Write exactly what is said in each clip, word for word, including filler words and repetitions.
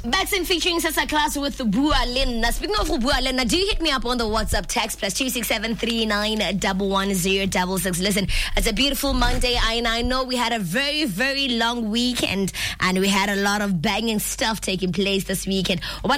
Baxon featuring Sasa Class with Bua Lena. Speaking of Bua Lena, do hit me up on the WhatsApp text plus two six seven three nine one one zero six six. Listen, it's a beautiful Monday, and I know we had a very, very long weekend, and we had a lot of banging stuff taking place this weekend. Um,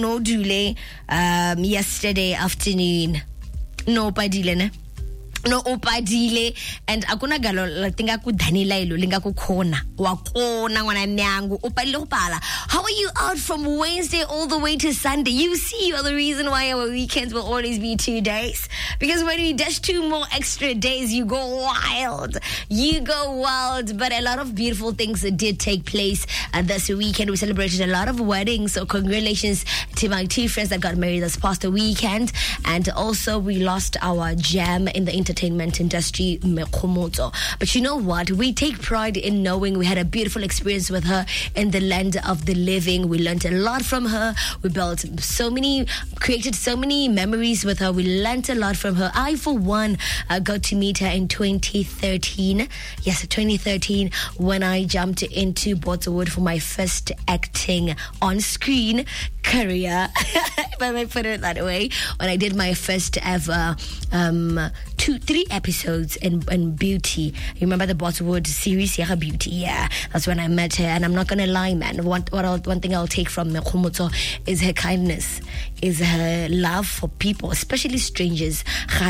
yesterday afternoon, no padile no opadile and akuna galo latinga ku danila ilo linga ku khona wa kona ngwana nyangu opadile go pala. How are you out from Wednesday all the way to Sunday? You see, you are the reason why our weekends will always be two days, because when we dash two more extra days, you go wild you go wild. But a lot of beautiful things did take place uh, this weekend. We celebrated a lot of weddings, so congratulations to my two friends that got married this past weekend. And also we lost our gem in the entertainment industry, Mekomoto. But you know what? We take pride in knowing we had a beautiful experience with her in the land of the living. We learned a lot from her. We built so many, created so many memories with her. We learned a lot from her. I, for one, uh, got to meet her in twenty thirteen. Yes, twenty thirteen, when I jumped into Botswood for my first acting on-screen career, if I may put it that way. When I did my first ever um, two, three episodes in, in Beauty. You remember the Botswood series, yeah, Beauty? Yeah, that's when I met her. And I'm not gonna lie, man. One, what I'll, one thing I'll take from Mekomoto is her kindness, is her love for people, especially strangers.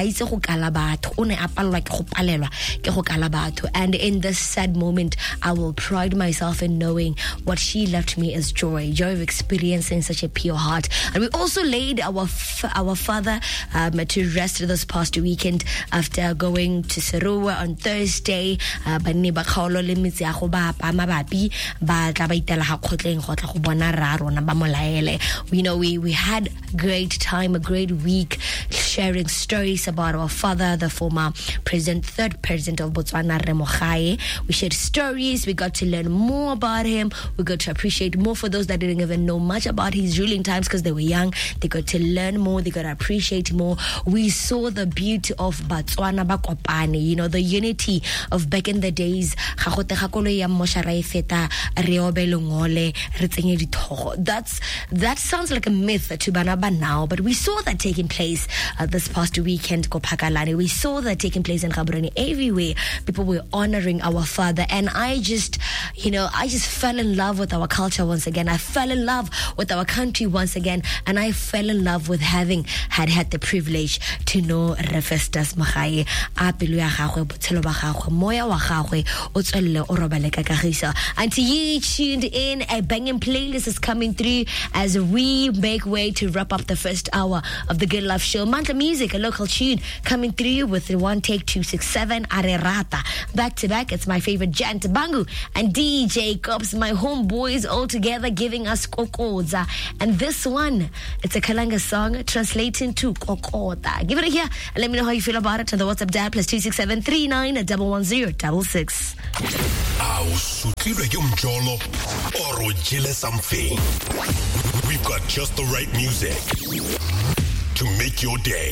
And in this sad moment, I will pride myself in knowing what she left me is joy, joy of experiencing such a pure heart. And we also laid our f- our father um, to rest this past weekend after going to Seruwa on Thursday. Uh, we know we, we had a great time, a great week, sharing stories about our father, the former president, third president of Botswana, Remo Kgae. We shared stories. We got to learn more about him. We got to appreciate more for those that didn't even know much about his ruling times because they were young. They got to learn more. They got to appreciate more. We saw the beauty of Botswana Bakopane, you know, the unity of back in the days. That's that sounds like a myth to Banaba now, but we saw that taking place uh, this past weekend. We saw that taking place in Gaborone. Everywhere people were honoring our father, and I just, you know, I just fell in love with our culture once again. I fell in love with our country once again, and I fell in love with having had had the privilege to know Refestas Magai. And to you tuned in, a banging playlist is coming through as we make way to wrap up the first hour of the Good Life Show. Mantla Music, a local tune coming through with the one take two six seven Arerata. Back to back, it's my favorite Jan Tabangu and D J Cops, my homeboys all together giving us Kokoza. And this one, it's a Kalanga song translating to Kokota. Give it a hear and let me know how you feel about it on the WhatsApp dial plus two six seven three nine one one zero six six. Or something. We've got just the right music to make your day.